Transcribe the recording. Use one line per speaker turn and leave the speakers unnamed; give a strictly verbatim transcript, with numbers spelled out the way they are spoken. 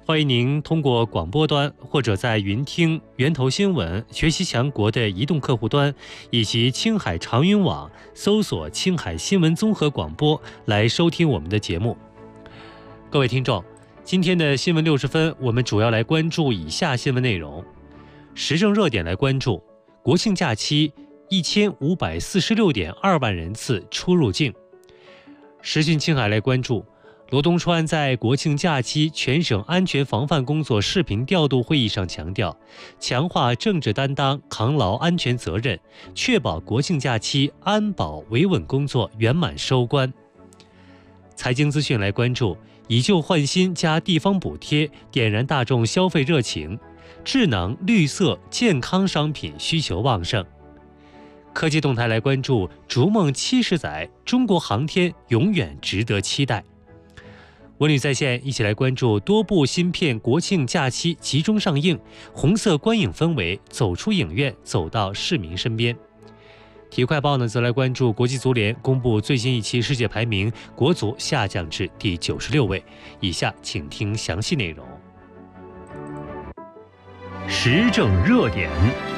欢迎您通过广播端或者在云听、源头新闻、学习强国的移动客户端，以及青海长云网搜索青海新闻综合广播来收听我们的节目。各位听众，今天的新闻六十分，我们主要来关注以下新闻内容：时政热点来关注国庆假期一千五百四十六点二万人次出入境；时讯青海来关注罗东川在国庆假期全省安全防范工作视频调度会议上强调，强化政治担当，扛牢安全责任，确保国庆假期安保维稳工作圆满收官。财经资讯来关注以旧换新加地方补贴，点燃大众消费热情，智能、绿色、健康商品需求旺盛。科技动态来关注逐梦七十载，中国航天永远值得期待。文旅在线一起来关注多部新片国庆假期集中上映，红色观影氛围走出影院，走到市民身边。体育快报呢，则来关注国际足联公布最新一期世界排名，国足下降至第九十六位。以下请听详细内容。
时政热点。